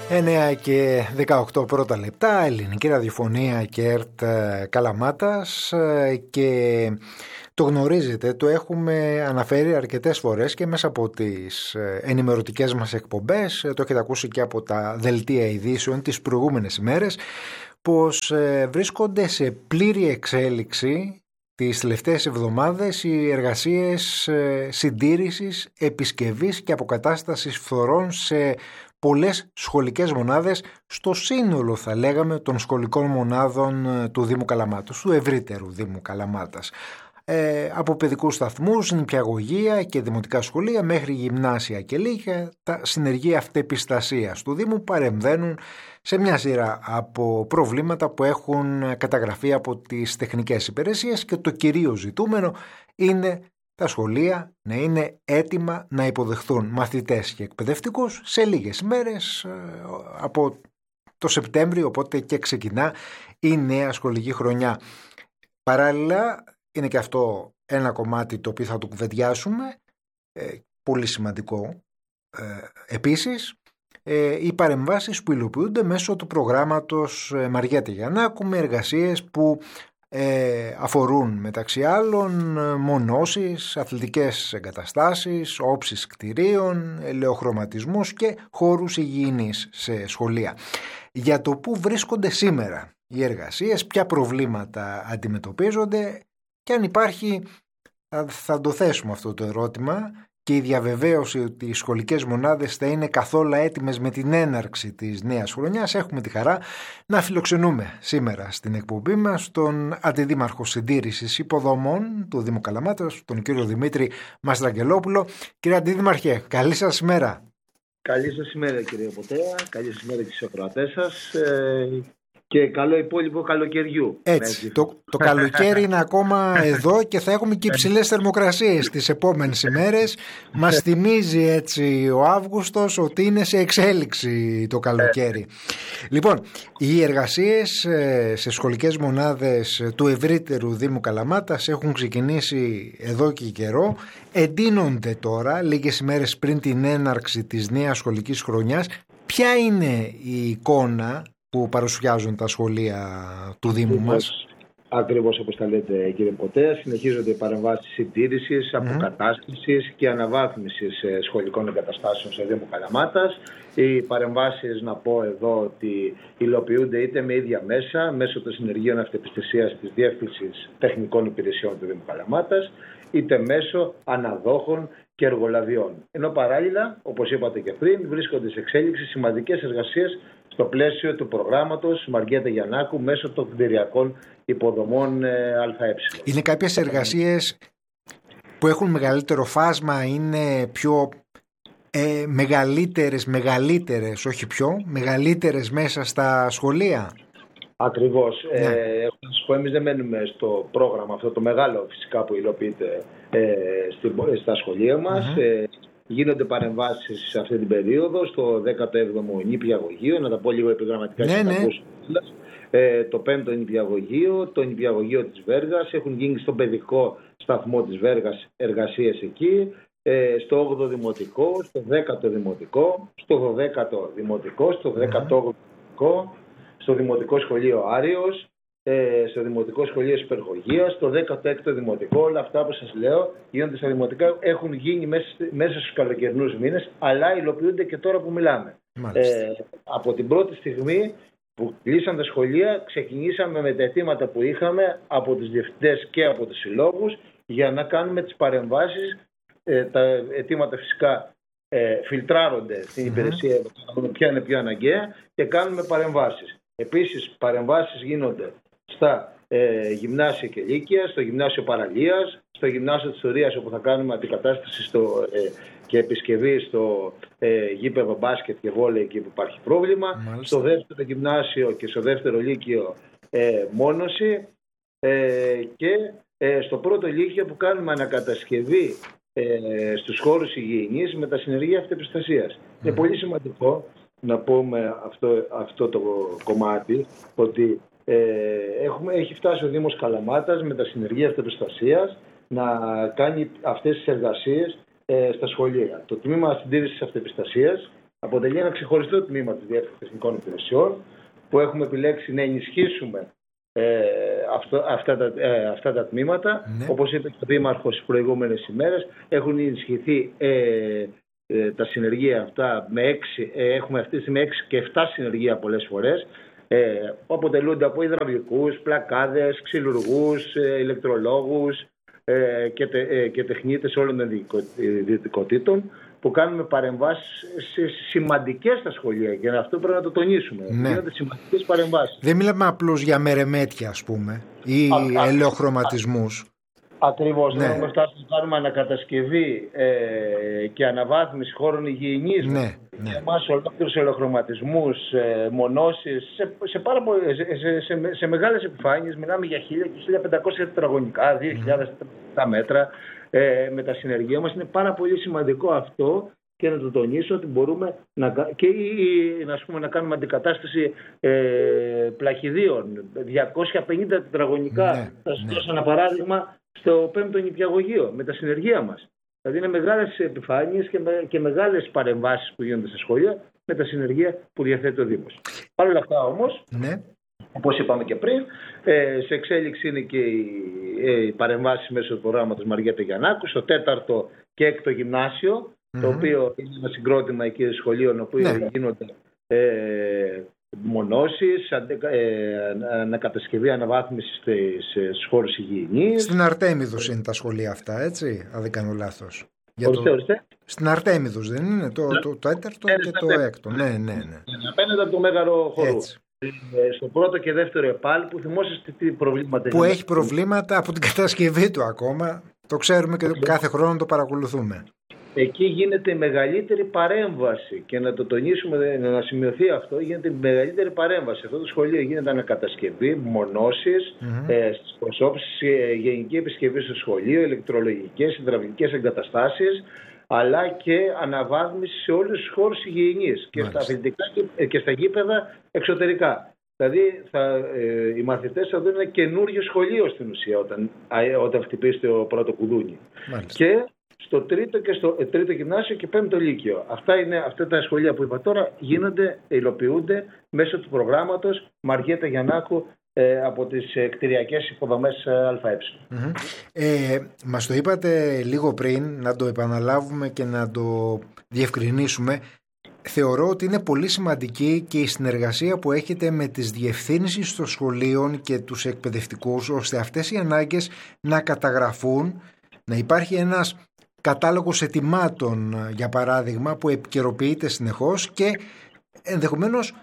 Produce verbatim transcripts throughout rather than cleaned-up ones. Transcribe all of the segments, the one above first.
εννέα και δεκαοκτώ πρώτα λεπτά, ελληνική ραδιοφωνία και ΕΡΤ Καλαμάτας, και το γνωρίζετε, το έχουμε αναφέρει αρκετές φορές και μέσα από τις ενημερωτικές μας εκπομπές, το έχετε ακούσει και από τα δελτία ειδήσεων τις προηγούμενες ημέρες, πως βρίσκονται σε πλήρη εξέλιξη τις τελευταίες εβδομάδες οι εργασίες συντήρησης, επισκευής και αποκατάστασης φθορών σε πολλές σχολικές μονάδες, στο σύνολο θα λέγαμε των σχολικών μονάδων του Δήμου Καλαμάτας, του ευρύτερου Δήμου Καλαμάτας. Ε, από παιδικούς σταθμούς, νηπιαγωγεία και δημοτικά σχολεία μέχρι γυμνάσια και λύκεια, τα συνεργεία αυτεπιστασίας του Δήμου παρεμβαίνουν σε μια σειρά από προβλήματα που έχουν καταγραφεί από τις τεχνικές υπηρεσίες, και το κυρίως ζητούμενο είναι τα σχολεία να είναι έτοιμα να υποδεχθούν μαθητές και εκπαιδευτικούς σε λίγες μέρες από το Σεπτέμβριο, οπότε και ξεκινά η νέα σχολική χρονιά. Παράλληλα, είναι και αυτό ένα κομμάτι το οποίο θα το κουβεντιάσουμε, ε, πολύ σημαντικό. Ε, επίσης, ε, οι παρεμβάσεις που υλοποιούνται μέσω του προγράμματος Μαριέτα Γιαννάκου, με εργασίες που ε, αφορούν μεταξύ άλλων μονώσεις, αθλητικές εγκαταστάσεις, όψεις κτηρίων, ελαιοχρωματισμούς και χώρους υγιεινής σε σχολεία. Για το που βρίσκονται σήμερα οι εργασίες, ποια προβλήματα αντιμετωπίζονται και αν υπάρχει, θα το θέσουμε αυτό το ερώτημα, και η διαβεβαίωση ότι οι σχολικές μονάδες θα είναι καθόλου έτοιμες με την έναρξη της νέας χρονιάς. Έχουμε τη χαρά να φιλοξενούμε σήμερα στην εκπομπή μας τον Αντιδήμαρχο Συντήρησης Υποδομών του Δήμου Καλαμάτας, τον κύριο Δημήτρη Μαστραγγελόπουλο. Κύριε Αντιδήμαρχε, καλή σας ημέρα. Καλή σας ημέρα, κύριε Ποτέα. Καλή σας ημέρα και στους ακροατές σας. Ε... Και καλό υπόλοιπο καλοκαιριού. Έτσι, το, το καλοκαίρι είναι ακόμα εδώ και θα έχουμε και υψηλές θερμοκρασίες τις επόμενες ημέρες. Μας θυμίζει έτσι ο Αύγουστος ότι είναι σε εξέλιξη το καλοκαίρι. Λοιπόν, οι εργασίες σε σχολικές μονάδες του ευρύτερου Δήμου Καλαμάτας έχουν ξεκινήσει εδώ και καιρό. Εντείνονται τώρα, λίγες ημέρες πριν την έναρξη της νέας σχολικής χρονιάς. Ποια είναι η εικόνα που παρουσιάζουν τα σχολεία του Δήμου μας? Ακριβώς όπως τα λέτε, κύριε Ποτέα, συνεχίζονται οι παρεμβάσεις συντήρησης, mm. αποκατάστασης και αναβάθμισης σχολικών εγκαταστάσεων στο Δήμο Καλαμάτας. Οι παρεμβάσεις, να πω εδώ, ότι υλοποιούνται είτε με ίδια μέσα, μέσω των συνεργείων αυτεπιστησίας της Διεύθυνσης Τεχνικών Υπηρεσιών του Δήμου Καλαμάτας, είτε μέσω αναδόχων και εργολαβιών. Ενώ παράλληλα, όπως είπατε και πριν, βρίσκονται σε εξέλιξη σημαντικές εργασίες στο πλαίσιο του προγράμματος Μαριέτα Γιαννάκου μέσω των κτηριακών υποδομών ε, ΑΕ. Είναι κάποιες εργασίες που έχουν μεγαλύτερο φάσμα, είναι πιο ε, μεγαλύτερες, μεγαλύτερες, όχι πιο, μεγαλύτερες μέσα στα σχολεία? Ακριβώς. Ναι. Ε, εμείς δεν μένουμε στο πρόγραμμα αυτό το μεγάλο φυσικά που υλοποιείται ε, στα σχολεία μας. Mm-hmm. Ε, Γίνονται παρεμβάσεις σε αυτή την περίοδο στο δέκατο έβδομο νηπιαγωγείο, να τα πω λίγο επιγραμματικά, ναι, ναι. ε, το πέμπτο νηπιαγωγείο, το νηπιαγωγείο της Βέργας, έχουν γίνει στον παιδικό σταθμό της Βέργας εργασίες εκεί, ε, στο όγδοο δημοτικό, στο δέκατο δημοτικό, στο δωδέκατο δημοτικό, στο δέκατο όγδοο δημοτικό, στο δημοτικό σχολείο Άριος, στο Δημοτικό Σχολείο Υπεργογίας, στο δέκατο έκτο Δημοτικό. Όλα αυτά που σας λέω γίνονται στα δημοτικά, έχουν γίνει μέσα, μέσα στους καλοκαιρινούς μήνες, αλλά υλοποιούνται και τώρα που μιλάμε. Ε, από την πρώτη στιγμή που κλείσαν τα σχολεία, ξεκινήσαμε με τα αιτήματα που είχαμε από τους διευθυντές και από τους συλλόγους για να κάνουμε τις παρεμβάσεις. Ε, τα αιτήματα φυσικά ε, φιλτράρονται στην mm-hmm. υπηρεσία, ποια είναι πιο αναγκαία, και κάνουμε παρεμβάσεις. Επίσης, παρεμβάσεις γίνονται στα ε, γυμνάσια και λύκεια, στο γυμνάσιο Παραλίας, στο γυμνάσιο της Θωρίας, όπου θα κάνουμε αντικατάσταση στο, ε, και επισκευή στο ε, γήπεδο μπάσκετ και βόλεϊ εκεί που υπάρχει πρόβλημα. Μάλιστα. Στο δεύτερο γυμνάσιο και στο δεύτερο λύκειο ε, μόνωση ε, και ε, στο πρώτο λύκειο που κάνουμε ανακατασκευή ε, στους χώρους υγιεινής με τα συνεργεία αυτεπιστασίας. Mm. Είναι πολύ σημαντικό να πούμε αυτό, αυτό το κομμάτι, ότι ε, έχουμε, έχει φτάσει ο Δήμος Καλαμάτας με τα συνεργεία αυτοπροστασίας να κάνει αυτές τις εργασίες ε, στα σχολεία. Το τμήμα συντήρησης αυτοπροστασίας αποτελεί ένα ξεχωριστό τμήμα της Διεύθυνσης Τεχνικών Υπηρεσιών, που έχουμε επιλέξει να ενισχύσουμε ε, αυτό, αυτά, τα, ε, αυτά τα τμήματα. Ναι. Όπως είπε και ο Δήμαρχος τις προηγούμενες ημέρες, έχουν ενισχυθεί ε, ε, τα συνεργεία αυτά με έξι, ε, έχουμε αυτή τη στιγμή έξι και επτά συνεργεία πολλές φορές, ε, που αποτελούνται από υδραυλικούς, πλακάδες, ξυλουργούς, ε, ηλεκτρολόγους ε, και, τε, ε, και τεχνίτες όλων των ειδικοτήτων, που κάνουμε παρεμβάσεις σημαντικές στα σχολεία, και αυτό πρέπει να το τονίσουμε. Ναι. Γίνονται σημαντικές παρεμβάσεις. Δεν μιλάμε απλώς για μερεμέτια, ας πούμε, ή α, ελαιοχρωματισμούς. Ακριβώς. Ναι. Έχουμε φτάσει να κάνουμε ανακατασκευή ε, και αναβάθμιση χώρων υγιεινής. Ναι. Ναι. Εμάς ολόκληρους ελαιοχρωματισμούς, ε, μονώσεις, σε, σε, πάρα πο, σε, σε, σε, σε μεγάλες επιφάνειες. Μιλάμε για χίλια και χίλια πεντακόσια τετραγωνικά, δύο χιλιάδες mm. μέτρα. Ε, με τα συνεργεία μας. Είναι πάρα πολύ σημαντικό αυτό, και να το τονίσω ότι μπορούμε να, και, να, πούμε, να κάνουμε αντικατάσταση ε, πλαχιδίων διακόσια πενήντα τετραγωνικά. Ναι, θα σας δώσω ναι. ένα παράδειγμα στο πέμπτο νηπιαγωγείο με τα συνεργεία μας. Δηλαδή είναι μεγάλες επιφάνειες και, με, και μεγάλες παρεμβάσεις που γίνονται στα σχολεία με τα συνεργεία που διαθέτει ο Δήμος. Παρ' όλα αυτά όμως, ναι. όπως είπαμε και πριν, σε εξέλιξη είναι και οι παρεμβάσεις μέσω του προγράμματος Μαριέτα Γιαννάκου στο τέταρτο και έκτο γυμνάσιο, mm-hmm. το οποίο είναι ένα συγκρότημα εκεί σχολείων, όπου ναι. γίνονται ε, μονώσεις, ε, ανακατασκευή, αναβάθμιση στις χώρους υγιεινής. Στην Αρτέμιδος είναι τα σχολεία αυτά, έτσι, αν δεν κάνω λάθος. Για ορίστε, το... ορίστε. Στην Αρτέμιδος δεν είναι το, το, το, το τέταρτο και το έκτο. Ναι, ναι, ναι. Απέναντι από το Μέγαρο Χορού. Στο πρώτο και δεύτερο ΕΠΑΛ, που θυμόσαστε τι προβλήματα που έχει προβλήματα από την κατασκευή του ακόμα. Το ξέρουμε και κάθε χρόνο το παρακολουθούμε. Εκεί γίνεται η μεγαλύτερη παρέμβαση, και να το τονίσουμε, να σημειωθεί αυτό, γίνεται η μεγαλύτερη παρέμβαση. Αυτό το σχολείο γίνεται ανακατασκευή, μονώσεις, mm-hmm. ε, στις προσώψεις, ε, γενική επισκευή στο σχολείο, ηλεκτρολογικές, υδραυλικές εγκαταστάσεις, αλλά και αναβάθμιση σε όλους τους χώρους υγιεινής και στα αθλητικά και στα γήπεδα εξωτερικά. Δηλαδή θα, ε, οι μαθητές θα δουν ένα καινούριο σχολείο στην ουσία όταν, όταν χτυπήσει το πρώτο κουδούνι. Μάλιστα. Και στο τρίτο, και στο ε, τρίτο γυμνάσιο και πέμπτο λύκειο. Αυτά, είναι, αυτά τα σχολεία που είπα τώρα γίνονται, υλοποιούνται μέσω του προγράμματος Μαριέτα Γιαννάκου ε, από τις ε, κτηριακές υποδομές ΑΕ. Mm-hmm. Ε, μας το είπατε λίγο πριν, να το επαναλάβουμε και να το διευκρινίσουμε. Θεωρώ ότι είναι πολύ σημαντική και η συνεργασία που έχετε με τις διευθύνσεις των σχολείων και τους εκπαιδευτικούς, ώστε αυτές οι ανάγκες να καταγραφούν, να υπάρχει ένας κατάλογος ετοιμάτων, για παράδειγμα, που επικαιροποιείται συνεχώς, και ενδεχομένως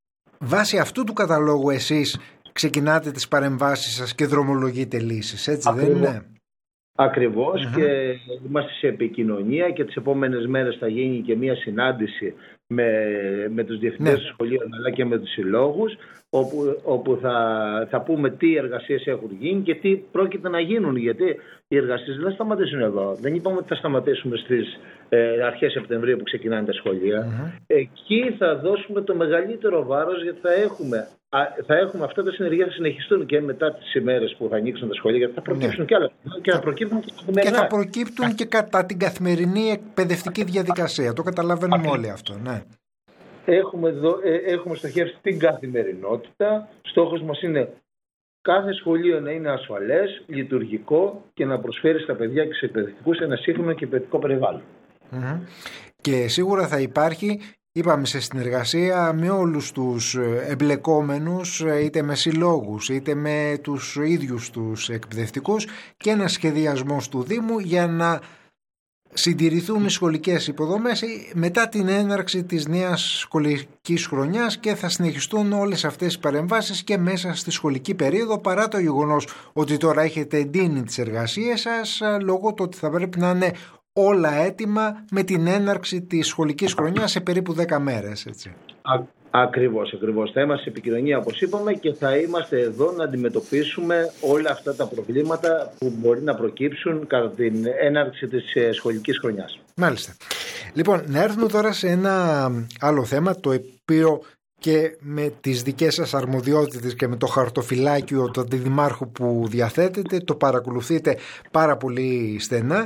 βάσει αυτού του καταλόγου εσείς ξεκινάτε τις παρεμβάσεις σας και δρομολογείτε λύσεις, έτσι Ακριβώς. δεν είναι? Ακριβώς, uh-huh. και είμαστε σε επικοινωνία, και τις επόμενες μέρες θα γίνει και μια συνάντηση με, με τους διευθυντές ναι. των σχολείων, αλλά και με τους συλλόγους, όπου, όπου θα, θα πούμε τι εργασίες έχουν γίνει και τι πρόκειται να γίνουν, γιατί οι εργασίες δεν θα σταματήσουν εδώ. Δεν είπαμε ότι θα σταματήσουμε στις ε, αρχές Σεπτεμβρίου που ξεκινάνε τα σχολεία. Uh-huh. Εκεί θα δώσουμε το μεγαλύτερο βάρος, γιατί θα έχουμε, α, θα έχουμε αυτά τα συνεργεία, θα συνεχιστούν και μετά τις ημέρες που θα ανοίξουν τα σχολεία, γιατί θα προκύψουν ναι. και άλλα. Και θα προκύπτουν και, και, θα προκύπτουν και κατά την καθημερινή εκπαιδευτική διαδικασία. Το καταλαβαίνουμε όλοι αυτό. Ναι. Έχουμε, δο, ε, έχουμε στοχεύσει την καθημερινότητα. Στόχος μας είναι κάθε σχολείο να είναι ασφαλές, λειτουργικό και να προσφέρει στα παιδιά και στους εκπαιδευτικούς ένα σύγχρονο και εκπαιδευτικό περιβάλλον. Mm-hmm. Και σίγουρα θα υπάρχει, είπαμε, σε συνεργασία με όλους τους εμπλεκόμενους, είτε με συλλόγους είτε με τους ίδιους τους εκπαιδευτικούς, και ένα σχεδιασμός του Δήμου για να συντηρηθούν οι σχολικές υποδομές μετά την έναρξη της νέας σχολικής χρονιάς, και θα συνεχιστούν όλες αυτές οι παρεμβάσεις και μέσα στη σχολική περίοδο, παρά το γεγονός ότι τώρα έχετε εντείνει τις εργασίες σας, λόγω του ότι θα πρέπει να είναι όλα έτοιμα με την έναρξη της σχολικής χρονιάς σε περίπου δέκα μέρες, έτσι. Α, ακριβώς, ακριβώς. Θα είμαστε σε επικοινωνία, όπως είπαμε, και θα είμαστε εδώ να αντιμετωπίσουμε όλα αυτά τα προβλήματα που μπορεί να προκύψουν κατά την έναρξη της σχολικής χρονιάς. Μάλιστα. Λοιπόν, να έρθουμε τώρα σε ένα άλλο θέμα, το οποίο και με τις δικές σας αρμοδιότητες και με το χαρτοφυλάκιο του αντιδημάρχου που διαθέτετε, το παρακολουθείτε πάρα πολύ στενά.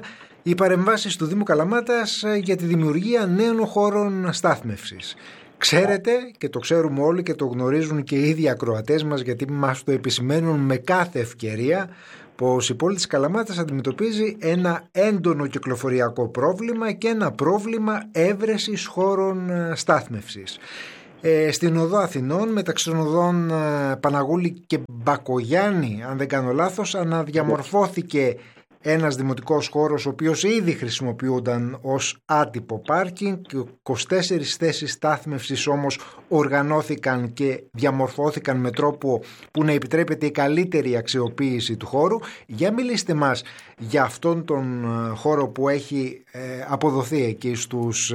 οι παρεμβάσεις του Δήμου Καλαμάτας για τη δημιουργία νέων χώρων στάθμευσης. Ξέρετε, και το ξέρουμε όλοι και το γνωρίζουν και οι ίδιοι ακροατές μας, γιατί μας το επισημαίνουν με κάθε ευκαιρία, πως η πόλη της Καλαμάτας αντιμετωπίζει ένα έντονο κυκλοφοριακό πρόβλημα και ένα πρόβλημα έβρεσης χώρων στάθμευσης. Ε, στην οδό Αθηνών, μεταξύ των οδών ε, Παναγούλη και Μπακογιάννη, αν δεν κάνω λάθος, αναδιαμορφώθηκε ένας δημοτικός χώρος ο οποίος ήδη χρησιμοποιούνταν ως άτυπο πάρκινγκ και είκοσι τέσσερις θέσεις στάθμευσης όμως οργανώθηκαν και διαμορφώθηκαν με τρόπο που να επιτρέπεται η καλύτερη αξιοποίηση του χώρου. Για μιλήστε μας για αυτόν τον χώρο που έχει αποδοθεί εκεί στους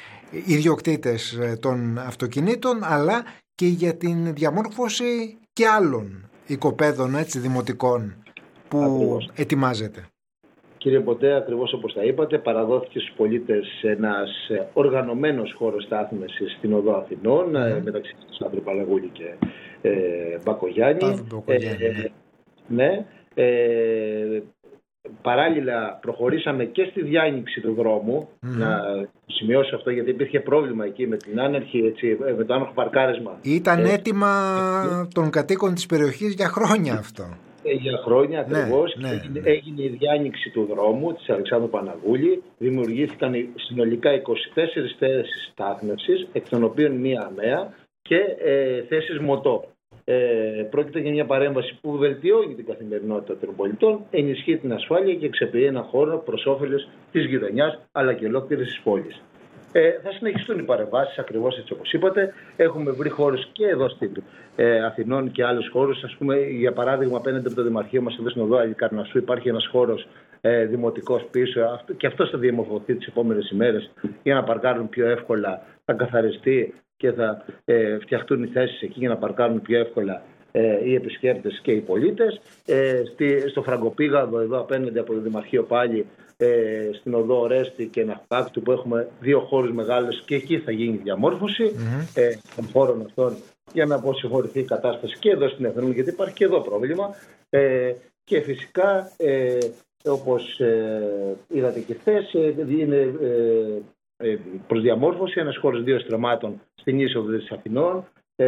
ιδιοκτήτες των αυτοκινήτων, αλλά και για την διαμόρφωση και άλλων οικοπαίδων, έτσι, δημοτικών που Ακριβώς. ετοιμάζεται. Κύριε Ποτέ, ακριβώς όπως τα είπατε, παραδόθηκε στους πολίτες ένας οργανωμένος χώρος στάθμευσης στην οδό Αθηνών, mm. μεταξύ του Σάντρου Παλαγούλη και ε, Μπακογιάννη. Ε, ε, ναι. Ε, παράλληλα προχωρήσαμε και στη διάνοιξη του δρόμου, mm. να σημειώσω αυτό γιατί υπήρχε πρόβλημα εκεί με την άνερχη, έτσι, με το άνοχο παρκάρισμα. Ήταν ε, έτοιμα ε, των κατοίκων της περιοχής για χρόνια αυτό. Για χρόνια ακριβώς. Ναι, ναι, έγινε, ναι. έγινε η διάνοιξη του δρόμου της Αλεξάνδρου Παναγούλη. Δημιουργήθηκαν συνολικά είκοσι τέσσερις θέσεις στάθμευσης, εκ των οποίων μία ΑΜΕΑ και ε, θέσεις ΜΟΤΟ. Ε, πρόκειται για μια παρέμβαση που βελτιώνει την καθημερινότητα των πολιτών, ενισχύει την ασφάλεια και εξεποιεί ένα χώρο προς όφελος της γειτονιάς αλλά και ολόκληρης της πόλης. Ε, θα συνεχιστούν οι παρεμβάσεις ακριβώς έτσι όπως είπατε. Έχουμε βρει χώρους και εδώ στην ε, Αθηνών και άλλους χώρους. Ας πούμε, για παράδειγμα, απέναντι από το Δημαρχείο μας εδώ στην οδό Αλικαρνασσού υπάρχει ένας χώρος ε, δημοτικός πίσω και αυτό θα διαμορφωθεί τις επόμενες ημέρες για να παρκάρουν πιο εύκολα, θα καθαριστεί και θα ε, φτιαχτούν οι θέσεις εκεί για να παρκάρουν πιο εύκολα ε, οι επισκέπτες και οι πολίτες. Ε, στη, στο Φραγκοπήγαδο εδώ απέναντι από το Δημαρχείο πάλι, Ε, στην οδό Ορέστη και Ναυπάκτου που έχουμε δύο χώρους μεγάλους και εκεί θα γίνει διαμόρφωση mm-hmm. ε, των χώρων αυτών για να αποσυγχωρηθεί η κατάσταση και εδώ στην Εθνική, γιατί υπάρχει και εδώ πρόβλημα ε, και φυσικά ε, όπως ε, είδατε και χθες ε, είναι ε, ε, προς διαμόρφωση ένας χώρος δύο στρεμμάτων στην είσοδο της Αθηνών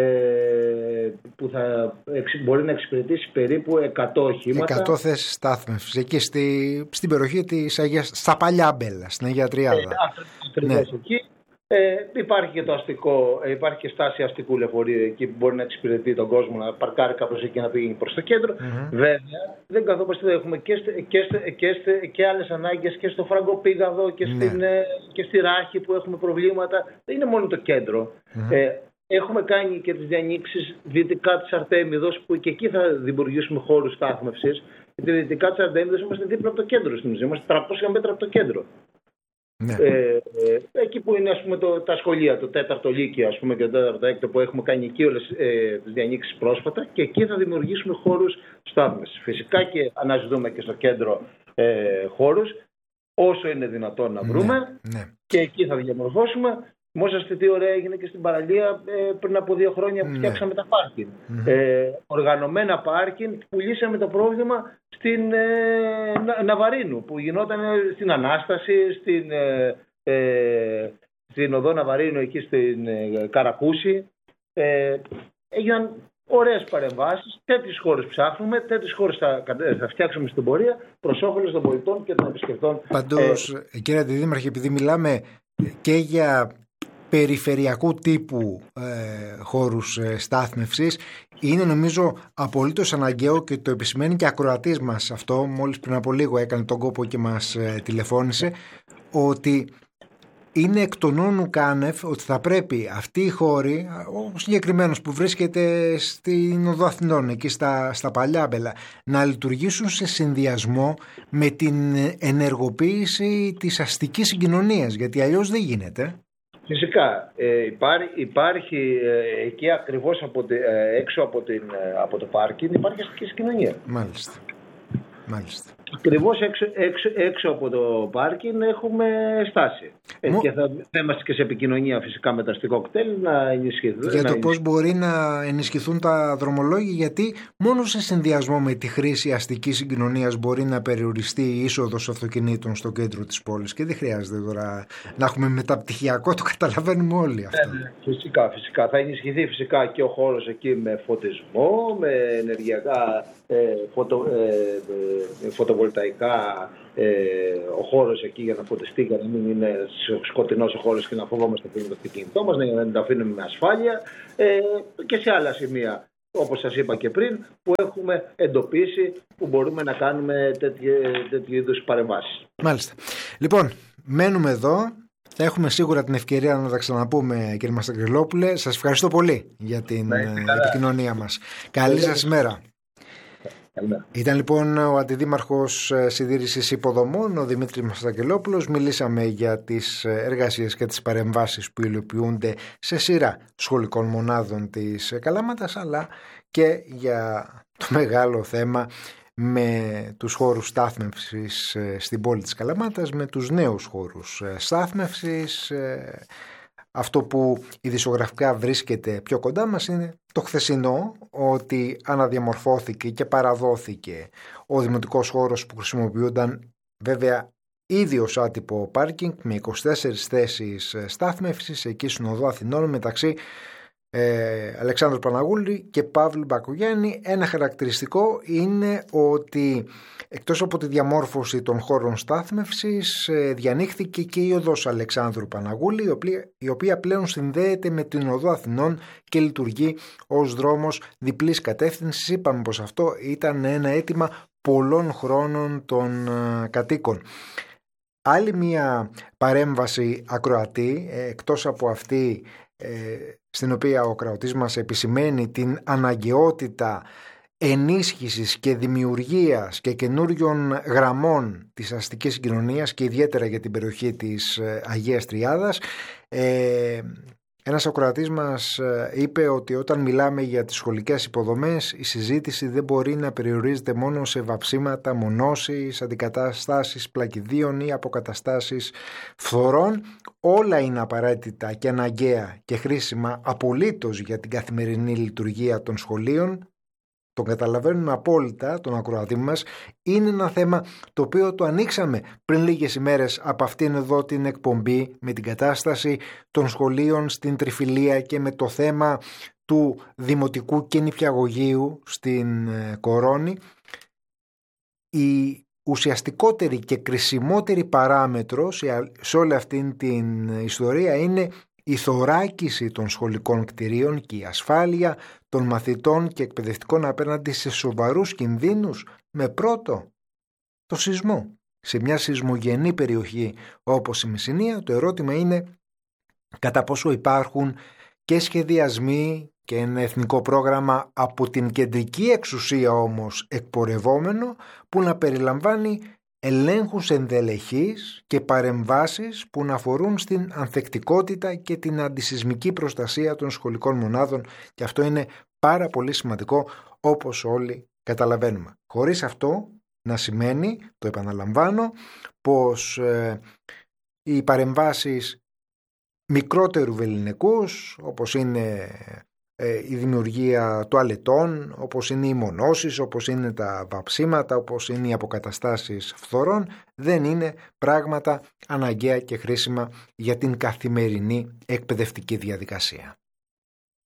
που θα μπορεί να εξυπηρετήσει περίπου εκατό οχήματα. εκατό θέσεις στάθμευσης εκεί στη, στην περιοχή της Αγίας, στα Παλιά Μπέλα, στην Αγία Τριάδα. Ε, ακριβώς ναι. Εκεί. Ε, υπάρχει και το αστικό, υπάρχει και στάση αστικού λεωφορείου εκεί που μπορεί να εξυπηρετεί τον κόσμο να παρκάρει κάπως εκεί να πηγαίνει προς το κέντρο. Mm-hmm. Βέβαια, δεν καθόμαστε, έχουμε και, και, και, και άλλες ανάγκες και στο Φραγκοπήγαδο και, ναι. στην, και στη Ράχη που έχουμε προβλήματα. Δεν είναι μόνο το κέντρο. Mm-hmm. Ε, Έχουμε κάνει και τις διανοίξεις δυτικά της Αρτέμιδος που και εκεί θα δημιουργήσουμε χώρους στάθμευσης. Γιατί δυτικά της Αρτέμιδος είμαστε δίπλα από το κέντρο στην ουσία. Είμαστε τριακόσια μέτρα από το κέντρο. Ναι. Ε, ε, εκεί που είναι, ας πούμε, το, τα σχολεία, το τέταρτο Λύκειο, ας πούμε, και το τέταρτο έκτο που έχουμε κάνει εκεί όλες ε, τις διανοίξεις πρόσφατα και εκεί θα δημιουργήσουμε χώρους στάθμευσης. Φυσικά και αναζητούμε και στο κέντρο ε, χώρους όσο είναι δυνατόν να βρούμε ναι, ναι. και εκεί θα διαμορφώσουμε. Μόσαστε τι ωραία έγινε και στην παραλία ε, πριν από δύο χρόνια που ναι. φτιάξαμε τα πάρκινγκ. Mm-hmm. Ε, οργανωμένα πάρκινγκ που λύσαμε το πρόβλημα στην ε, Να, Ναβαρίνου που γινόταν στην Ανάσταση, στην, ε, ε, στην οδό Ναβαρίνου εκεί στην ε, Καρακούση. Ε, έγιναν ωραίες παρεμβάσεις, τέτοιες χώρες ψάχνουμε, τέτοιες χώρες θα, θα φτιάξουμε στην πορεία προς όφελος των πολιτών και των επισκεπτών. Παντός, ε, κύριε Αντιδήμαρχε, επειδή μιλάμε και για περιφερειακού τύπου ε, χώρους ε, στάθμευσης, είναι νομίζω απολύτως αναγκαίο και το επισημαίνει και ακροατής μας αυτό, μόλις πριν από λίγο έκανε τον κόπο και μας ε, τηλεφώνησε, ότι είναι εκ των όνου κάνευ ότι θα πρέπει αυτή η χώρη, ο συγκεκριμένος που βρίσκεται στην οδό Αθηνών, εκεί στα, στα Παλιά Μπέλα, να λειτουργήσουν σε συνδυασμό με την ενεργοποίηση της αστικής συγκοινωνίας, γιατί αλλιώς δεν γίνεται. Φυσικά, ε, υπάρχει, υπάρχει ε, εκεί ακριβώς από τη, ε, έξω από, την, ε, από το πάρκινγκ υπάρχει αστική συγκοινωνία. Μάλιστα. Μάλιστα. Ακριβώς έξω, έξω, έξω από το πάρκινγκ έχουμε στάση. Μου... Και θα, θα είμαστε και σε επικοινωνία φυσικά με τα αστικό κτέλ να ενισχυθούν. Για το πώς μπορεί να ενισχυθούν τα δρομολόγια, γιατί μόνο σε συνδυασμό με τη χρήση αστικής συγκοινωνίας μπορεί να περιοριστεί η είσοδος αυτοκινήτων στο κέντρο της πόλης. Και δεν χρειάζεται τώρα να έχουμε μεταπτυχιακό, το καταλαβαίνουμε όλοι αυτό. Ε, φυσικά, φυσικά. Θα ενισχυθεί φυσικά και ο χώρος εκεί με φωτισμό, με ενεργειακά ε, φωτο, ε, ε, φωτοβολταϊκά. Ε, ο χώρος εκεί για να φωτιστεί, για να μην είναι σκοτεινός ο χώρος και να φοβόμαστε πριν το αυτοκίνητό μας, να τα αφήνουμε με ασφάλεια, ε, και σε άλλα σημεία, όπως σας είπα και πριν, που έχουμε εντοπίσει που μπορούμε να κάνουμε τέτοιου, τέτοιου είδους παρεμβάσεις. Μάλιστα. Λοιπόν, μένουμε εδώ. Θα έχουμε σίγουρα την ευκαιρία να τα ξαναπούμε, κύριε Μαστακρυλόπουλε. Σας ευχαριστώ πολύ για την επικοινωνία μας. Καλή σας ημέρα. Ήταν λοιπόν ο Αντιδήμαρχος Συντήρησης Υποδομών, ο Δημήτρης Μαστακρυλόπουλος. Μιλήσαμε για τις εργασίες και τις παρεμβάσεις που υλοποιούνται σε σειρά σχολικών μονάδων της Καλαμάτας, αλλά και για το μεγάλο θέμα με τους χώρους στάθμευσης στην πόλη της Καλαμάτας, με τους νέους χώρους στάθμευσης. Αυτό που ειδησιογραφικά βρίσκεται πιο κοντά μας είναι το χθεσινό, ότι αναδιαμορφώθηκε και παραδόθηκε ο δημοτικός χώρος που χρησιμοποιούνταν βέβαια ήδη ως άτυπο πάρκινγκ με είκοσι τέσσερις θέσεις στάθμευσης εκεί στην Οδό Αθηνών μεταξύ ε, Αλεξάνδρου Παναγούλη και Παύλου Μπακογιάννη. Ένα χαρακτηριστικό είναι ότι εκτός από τη διαμόρφωση των χώρων στάθμευσης ε, διανοίχθηκε και η οδός Αλεξάνδρου Παναγούλη, η οποία, η οποία πλέον συνδέεται με την Οδό Αθηνών και λειτουργεί ως δρόμος διπλής κατεύθυνσης. Είπαμε πως αυτό ήταν ένα αίτημα πολλών χρόνων των ε, κατοίκων. Άλλη μια παρέμβαση ακροατή, ε, εκτός από αυτή ε, στην οποία ο κραωτής μας επισημαίνει την αναγκαιότητα ενίσχυσης και δημιουργίας και καινούριων γραμμών της αστικής συγκοινωνίας και ιδιαίτερα για την περιοχή της Αγίας Τριάδας. Ε, ένας ακροατής μας είπε ότι όταν μιλάμε για τις σχολικές υποδομές, η συζήτηση δεν μπορεί να περιορίζεται μόνο σε βαψίματα, μονώσεις, αντικαταστάσεις πλακιδίων ή αποκαταστάσεις φθορών. Όλα είναι απαραίτητα και αναγκαία και χρήσιμα απολύτως για την καθημερινή λειτουργία των σχολείων. Το καταλαβαίνουμε απόλυτα τον ακροατή μας. Είναι ένα θέμα το οποίο το ανοίξαμε πριν λίγες ημέρες από αυτήν εδώ την εκπομπή με την κατάσταση των σχολείων στην Τριφυλία και με το θέμα του δημοτικού και νηπιαγωγείου στην Κορώνη. Η ουσιαστικότερη και κρισιμότερη παράμετρος σε όλη αυτή την ιστορία είναι η θωράκιση των σχολικών κτηρίων και η ασφάλεια των μαθητών και εκπαιδευτικών απέναντι σε σοβαρούς κινδύνους, με πρώτο το σεισμό. Σε μια σεισμογενή περιοχή όπως η Μεσσηνία, το ερώτημα είναι κατά πόσο υπάρχουν και σχεδιασμοί και ένα εθνικό πρόγραμμα από την κεντρική εξουσία όμως εκπορευόμενο που να περιλαμβάνει ελέγχους ενδελεχείς και παρεμβάσεις που να αφορούν στην ανθεκτικότητα και την αντισεισμική προστασία των σχολικών μονάδων, και αυτό είναι πάρα πολύ σημαντικό όπως όλοι καταλαβαίνουμε. Χωρίς αυτό να σημαίνει, το επαναλαμβάνω, πως ε, οι παρεμβάσεις μικρότερου βεληνικούς, όπως είναι η δημιουργία τουαλετών, όπως είναι οι μονώσεις, όπως είναι τα βαψίματα, όπως είναι οι αποκαταστάσεις φθορών, δεν είναι πράγματα αναγκαία και χρήσιμα για την καθημερινή εκπαιδευτική διαδικασία.